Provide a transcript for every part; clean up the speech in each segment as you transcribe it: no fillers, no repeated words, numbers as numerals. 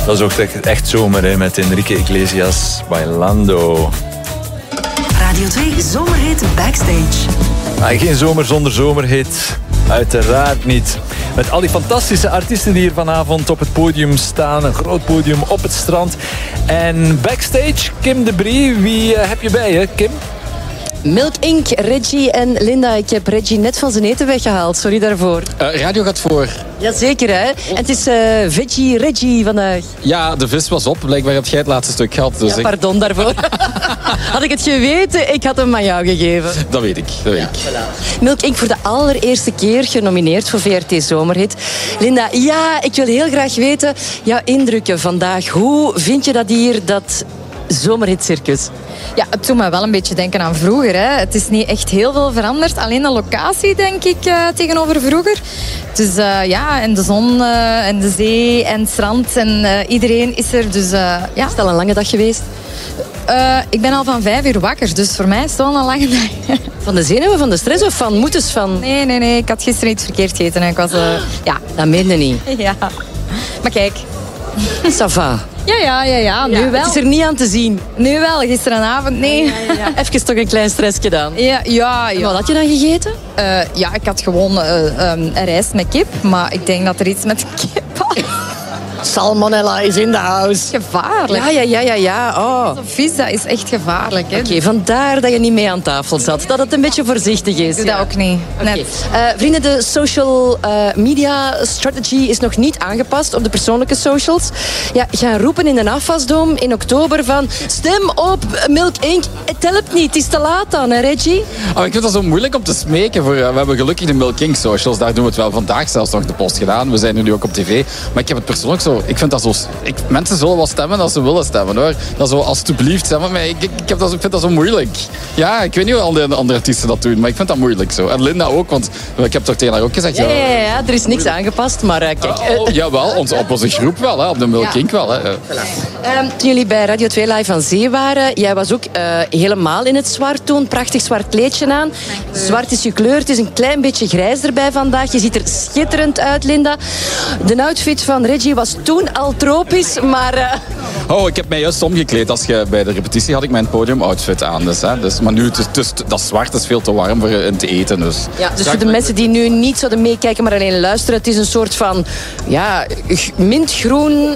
Dat is ook echt zomer hè, met Enrique Iglesias, Bailando. Radio 2 Zomerhit Backstage. Geen zomer zonder zomerhit. Uiteraard niet. Met al die fantastische artiesten die hier vanavond op het podium staan. Een groot podium op het strand. En backstage, Kim de Brie. Wie heb je bij je, Kim? Milk Inc., Reggie en Linda. Ik heb Reggie net van zijn eten weggehaald. Sorry daarvoor. Radio gaat voor. Jazeker, hè. En het is Veggie Reggie vandaag. Ja, de vis was op. Blijkbaar heb jij het laatste stuk gehad. Dus ja, pardon daarvoor. Had ik het geweten, ik had hem aan jou gegeven. Dat weet ik. Voilà. Milk Inc. voor de allereerste keer genomineerd voor VRT Zomerhit. Linda, ja, ik wil heel graag weten jouw indrukken vandaag. Hoe vind je dat hier, dat zomerhitcircus? Ja, het doet me wel een beetje denken aan vroeger. Hè. Het is niet echt heel veel veranderd. Alleen de locatie, denk ik, tegenover vroeger. Dus ja, en de zon en de zee en het strand. En iedereen is er. Dus, ja. Is het al een lange dag geweest? Ik ben al van 5 uur wakker. Dus voor mij is het wel een lange dag. Van de zenuwen, van de stress of van moeders van... Nee. Ik had gisteren iets verkeerd gegeten. En ik was... ja. Dat meen je niet. Ja. Maar kijk. Ça va. Ja, nu wel. Het is er niet aan te zien. Nu wel, gisteravond, nee. Ja. Even toch een klein stress gedaan. Ja. Wat had je dan gegeten? Ja, ik had gewoon rijst met kip. Maar ik denk dat er iets met kip was. Salmonella is in the house. Gevaarlijk. Ja. Oh. Zo vies, dat is echt gevaarlijk. Oké, vandaar dat je niet mee aan tafel zat. Dat het een beetje voorzichtig is. Doe dat ook niet. Net. Vrienden, de social media strategy is nog niet aangepast op de persoonlijke socials. Ja, gaan roepen in de afwasdom in oktober van stem op Milk Inc. Het helpt niet, het is te laat dan, hè Reggie? Oh, ik vind dat zo moeilijk om te smeken. We hebben gelukkig de Milk Inc. socials. Daar doen we het wel vandaag zelfs nog de post gedaan. We zijn er nu ook op tv. Maar ik heb het persoonlijk zo... Ik vind dat zo... Mensen zullen wel stemmen als ze willen stemmen, hoor. Dat zo, alsjeblieft, stemmen. Maar ik vind dat zo moeilijk. Ja, ik weet niet hoe andere artiesten dat doen, maar ik vind dat moeilijk zo. En Linda ook, want ik heb toch tegen haar ook gezegd... Ja, er is niks aangepast, maar kijk... Jawel, op onze groep wel, hè, op de Milk Inc. wel. Hè. Toen jullie bij Radio 2 Live aan Zee waren, jij was ook helemaal in het zwart toen. Prachtig zwart kleedje aan. Zwart is je kleur, het is een klein beetje grijs erbij vandaag. Je ziet er schitterend uit, Linda. De outfit van Reggie was toen al tropisch, maar... Oh, ik heb mij juist omgekleed. Bij de repetitie had ik mijn podiumoutfit aan. Maar nu, dat zwart is veel te warm voor te eten. Dus voor de mensen die nu niet zouden meekijken, maar alleen luisteren, het is een soort van mintgroen...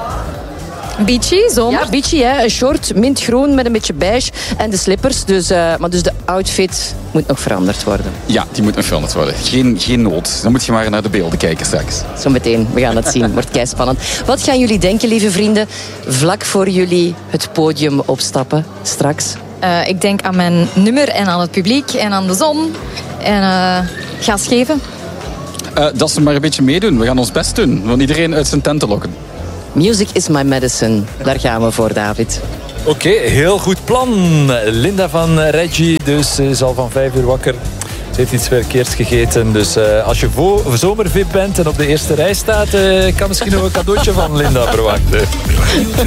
Beachy, zomer. Ja, beachy, hè. Een short, mintgroen met een beetje beige en de slippers. Dus de outfit moet nog veranderd worden. Ja, die moet nog veranderd worden. Geen nood. Dan moet je maar naar de beelden kijken straks. Zometeen, we gaan het zien. Wordt keispannend. Wat gaan jullie denken, lieve vrienden, vlak voor jullie het podium opstappen straks? Ik denk aan mijn nummer en aan het publiek en aan de zon. En gas geven. Dat ze maar een beetje meedoen. We gaan ons best doen. Om iedereen uit zijn tent te lokken. Music is my medicine. Daar gaan we voor, David. Oké, heel goed plan. Linda van Reggie dus is al van 5 uur wakker. Ze heeft iets verkeerds gegeten. Dus als je zomervip bent en op de eerste rij staat... kan misschien nog een cadeautje van Linda verwachten.